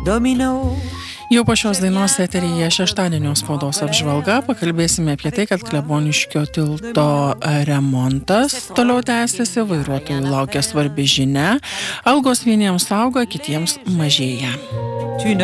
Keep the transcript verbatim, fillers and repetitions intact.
domino. Jau po šios dainos eteryje šeštadienio spaudos apžvalga. Pakalbėsime apie tai, kad Kleboniškio tilto remontas toliau tęsiasi, vairuotojų laukia svarbi žinia. Algos vieniems auga, kitiems mažėja.